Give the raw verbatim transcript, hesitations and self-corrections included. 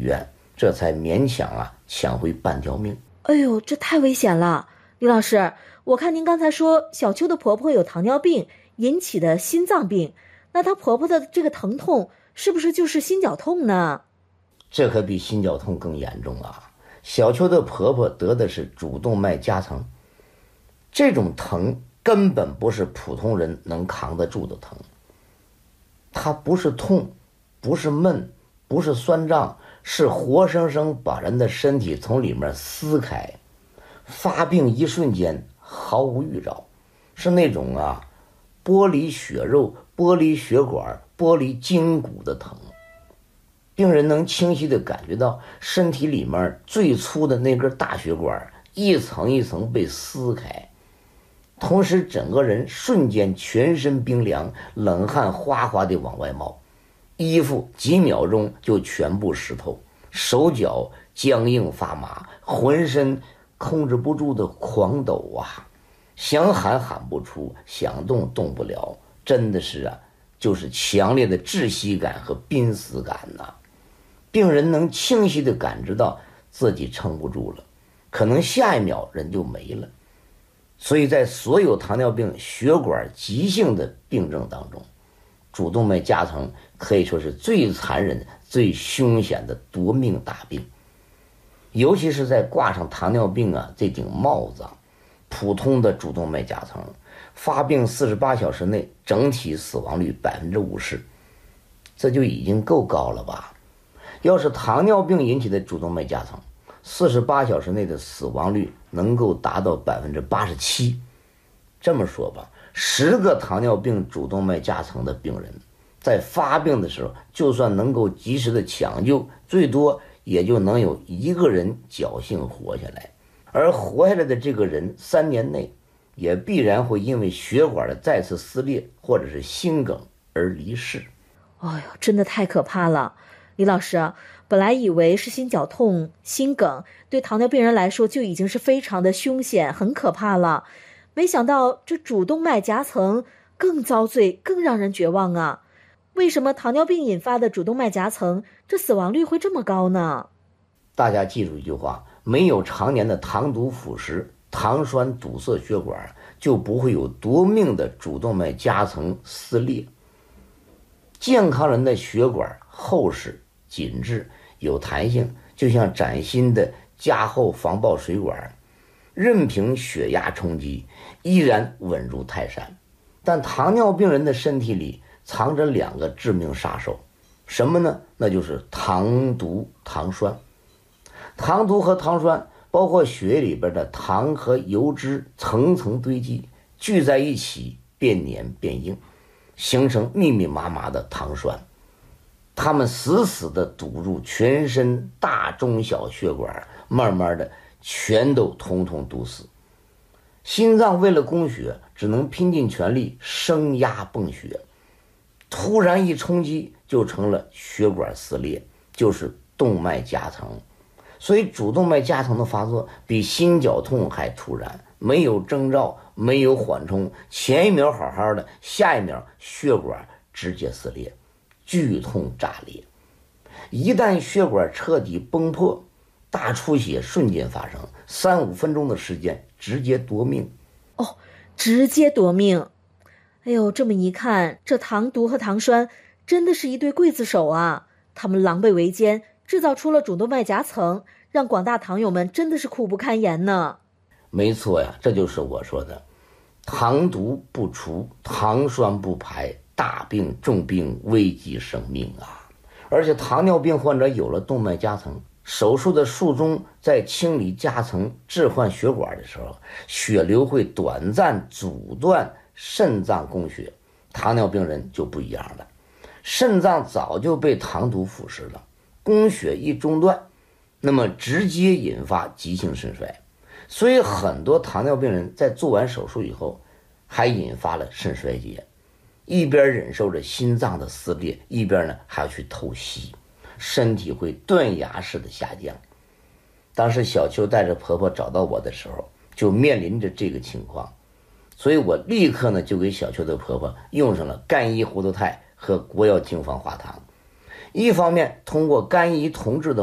院，这才勉强啊抢回半条命。 哎呦，这太危险了！李老师，我看您刚才说小秋的婆婆有糖尿病引起的心脏病，那她婆婆的这个疼痛是不是就是心绞痛呢？ 这可比心绞痛更严重啊！小秋的婆婆得的是主动脉夹层，这种疼根本不是普通人能扛得住的疼。它不是痛，不是闷，不是酸胀，是活生生把人的身体从里面撕开，发病一瞬间毫无预兆，是那种啊剥离血肉、剥离血管、剥离筋骨的疼。病人能清晰地感觉到身体里面最粗的那根大血管一层一层被撕开，同时整个人瞬间全身冰凉，冷汗哗哗地往外冒，衣服几秒钟就全部湿透，手脚僵硬发麻，浑身控制不住的狂抖啊，想喊喊不出，想动动不了，真的是啊，就是强烈的窒息感和濒死感呐、啊。病人能清晰地感知到自己撑不住了，可能下一秒人就没了。所以在所有糖尿病血管急性的病症当中，主动脉夹层可以说是最残忍、最凶险的夺命大病。尤其是在挂上糖尿病啊这顶帽子，普通的主动脉夹层发病四十八小时内整体死亡率百分之五十，这就已经够高了吧？要是糖尿病引起的主动脉夹层，四十八小时内的死亡率能够达到百分之八十七。这么说吧，十个糖尿病主动脉夹层的病人，在发病的时候，就算能够及时的抢救，最多也就能有一个人侥幸活下来。而活下来的这个人，三年内也必然会因为血管的再次撕裂或者是心梗而离世。 哎呦，真的太可怕了！李老师，本来以为是心绞痛、心梗，对糖尿病人来说就已经是非常的凶险、很可怕了。没想到这主动脉夹层更遭罪，更让人绝望啊！为什么糖尿病引发的主动脉夹层，这死亡率会这么高呢？ 大家记住一句话，没有常年的糖毒腐蚀、糖栓堵塞血管，就不会有夺命的主动脉夹层撕裂。健康人的血管厚实紧致有弹性，就像崭新的加厚防爆水管，任凭血压冲击依然稳如泰山。但糖尿病人的身体里藏着两个致命杀手，什么呢？那就是糖毒、糖栓。糖毒和糖栓包括血液里边的糖和油脂层层堆积，聚在一起变黏变硬，形成密密麻麻的糖栓。它们死死地堵住全身大中小血管，慢慢的全都通通堵死。心脏为了供血，只能拼尽全力升压泵血，突然一冲击就成了血管撕裂，就是动脉夹层。所以主动脉夹层的发作比心绞痛还突然，没有征兆，没有缓冲，前一秒好好的，下一秒血管直接撕裂，剧痛炸裂。一旦血管彻底崩破，大出血瞬间发生，三五分钟的时间直接夺命。 哦，直接夺命！哎呦，这么一看，这糖毒和糖栓真的是一对刽子手啊！他们狼狈为奸，制造出了主动脉夹层，让广大糖友们真的是苦不堪言呢。 没错呀，这就是我说的，糖毒不除，糖栓不排，大病重病危及生命啊！而且糖尿病患者有了动脉夹层，手术的术中在清理夹层置换血管的时候，血流会短暂阻断肾脏供血。糖尿病人就不一样了，肾脏早就被糖毒腐蚀了，供血一中断，那么直接引发急性肾衰。所以很多糖尿病人在做完手术以后还引发了肾衰竭，一边忍受着心脏的撕裂，一边呢还要去透析，身体会断崖式的下降。当时小秋带着婆婆找到我的时候，就面临着这个情况，所以我立刻呢就给小秋的婆婆用上了干衣糊涂肽和国药精防化糖，一方面通过干衣同治的